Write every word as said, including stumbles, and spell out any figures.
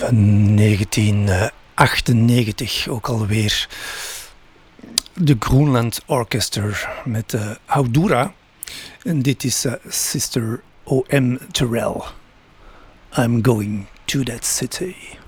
negentien achtennegentig ook alweer. De Groenland Orchestra met uh, Haudura. En dit is uh, Sister O M Terrell. I'm going to that city.